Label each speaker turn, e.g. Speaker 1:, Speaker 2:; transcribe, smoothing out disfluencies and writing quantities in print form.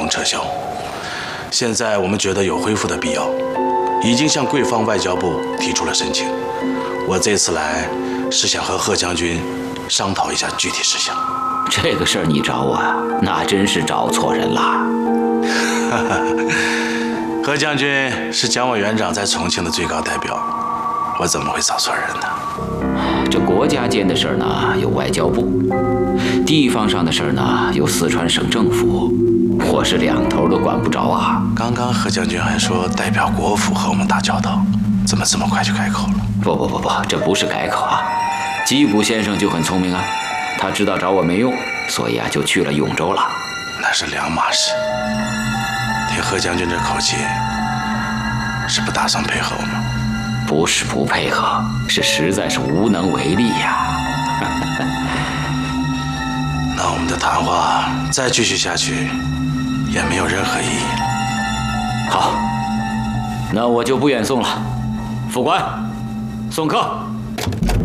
Speaker 1: 封撤销。现在我们觉得有恢复的必要，已经向贵方外交部提出了申请。我这次来是想和贺将军商讨一下具体事项。
Speaker 2: 这个事儿你找我，那真是找错人了。
Speaker 1: 贺将军是蒋委员长在重庆的最高代表，我怎么会找错人呢？
Speaker 2: 这国家间的事儿呢，有外交部；地方上的事儿呢，有四川省政府。我是两头都管不着啊。
Speaker 1: 刚刚贺将军还说代表国府和我们打交道，怎么这么快就改口了？
Speaker 2: 不，这不是改口啊。吉普先生就很聪明啊，他知道找我没用，所以啊就去了永州了。
Speaker 1: 那是两码事。听贺将军这口气，是不打算配合我们？
Speaker 2: 不是不配合，是实在是无能为力呀。
Speaker 1: 那我们的谈话再继续下去，也没有任何意义了。
Speaker 2: 好，那我就不远送了。副官，送客。